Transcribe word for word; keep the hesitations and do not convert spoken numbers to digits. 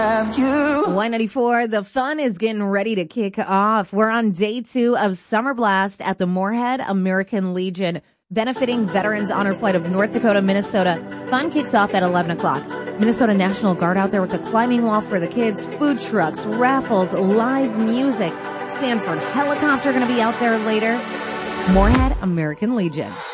Y ninety-four, the fun is getting ready to kick off. We're on day two of Summer Blast at the Moorhead American Legion, benefiting Veterans Honor Flight of North Dakota, Minnesota. Fun kicks off at eleven o'clock. Minnesota National Guard out there with the climbing wall for the kids, food trucks, raffles, live music. Sanford Helicopter going to be out there later. Moorhead American Legion.